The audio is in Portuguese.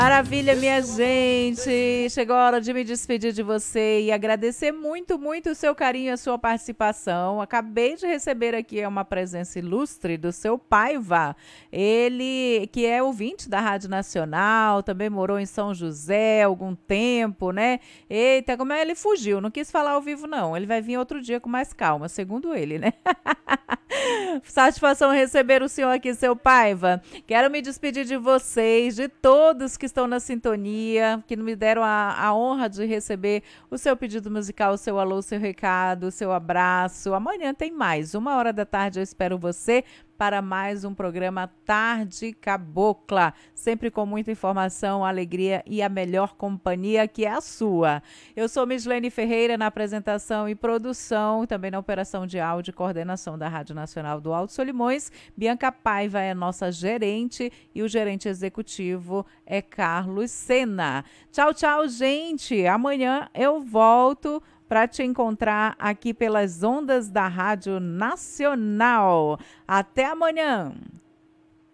Maravilha, minha gente! Chegou a hora de me despedir de você e agradecer muito, muito o seu carinho e a sua participação. Acabei de receber aqui uma presença ilustre do seu Paiva. Ele, que é ouvinte da Rádio Nacional, também morou em São José há algum tempo, né? Eita, como é? Ele fugiu, não quis falar ao vivo, não. Ele vai vir outro dia com mais calma, segundo ele, né? Satisfação receber o senhor aqui, seu Paiva. Quero me despedir de vocês, de todos que estão na sintonia, que me deram a honra de receber o seu pedido musical, o seu alô, o seu recado, o seu abraço. Amanhã tem mais. 1h da tarde eu espero você para mais um programa Tarde Cabocla, sempre com muita informação, alegria e a melhor companhia que é a sua. Eu sou Mislene Ferreira na apresentação e produção, também na operação de áudio e coordenação da Rádio Nacional do Alto Solimões. Bianca Paiva é nossa gerente e o gerente executivo é Carlos Sena. Tchau, tchau, gente. Amanhã eu volto para te encontrar aqui pelas ondas da Rádio Nacional. Até amanhã!